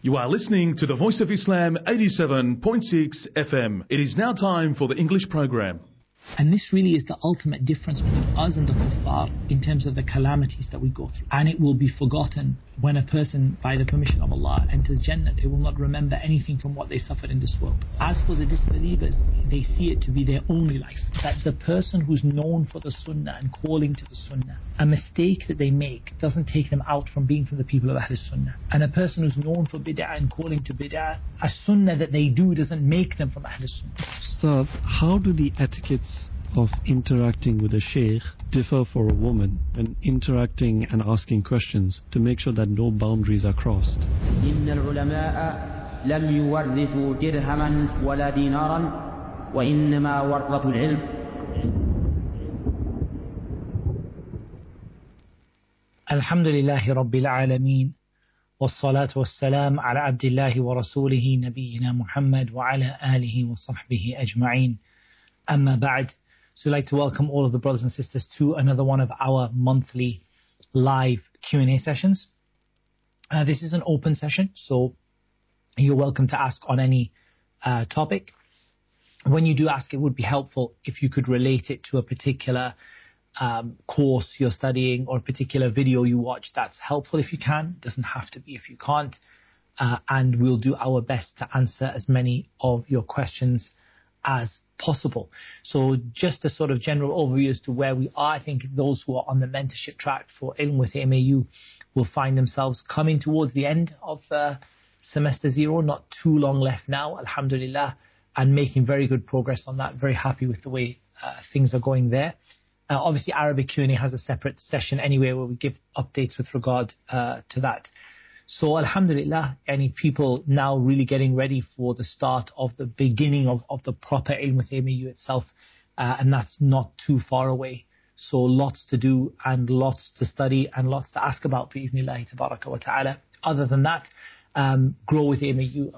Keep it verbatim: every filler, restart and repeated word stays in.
You are listening to the Voice of Islam eighty-seven point six F M. It is now time for the English program. And this really is the ultimate difference between us and the kuffar in terms of the calamities that we go through. And it will be forgotten when a person, by the permission of Allah, enters Jannah. They will not remember anything from what they suffered in this world. As for the disbelievers, they see it to be their only life. That the person who's known for the sunnah and calling to the sunnah, a mistake that they make doesn't take them out from being from the people of Ahl Sunnah. And a person who's known for bid'ah and calling to bid'ah, a sunnah that they do doesn't make them from Ahl Sunnah. Ustad, how do the etiquettes of interacting with a sheikh differ for a woman when interacting and asking questions to make sure that no boundaries are crossed? إن العلماء لم يورثوا درهما ولا دينارا وإنما ورثوا العلم. الحمد لله رب العالمين والصلاة والسلام على عبد الله ورسوله نبينا محمد وعلى آله وصحبه أجمعين. أما بعد. So I'd like to welcome all of the brothers and sisters to another one of our monthly live Q and A sessions. Uh, this is an open session, so you're welcome to ask on any uh, topic. When you do ask, it would be helpful if you could relate it to a particular um, course you're studying or a particular video you watch. That's helpful if you can. It doesn't have to be if you can't. Uh, and we'll do our best to answer as many of your questions as possible. So just a sort of general overview as to where we are. I think those who are on the mentorship track for Ilm with M A U will find themselves coming towards the end of uh, semester zero, not too long left now, alhamdulillah, and making very good progress on that. Very happy with the way uh, things are going there. Uh, obviously Arabic Q and A has a separate session anyway where we give updates with regard uh, to that. So alhamdulillah, any people now really getting ready for the start of the beginning of, of the proper Ilm with M A U itself, uh, and that's not too far away. So lots to do and lots to study and lots to ask about, bi'iznillahi tabaraka wa ta'ala. Other than that, um, Grow with M A U,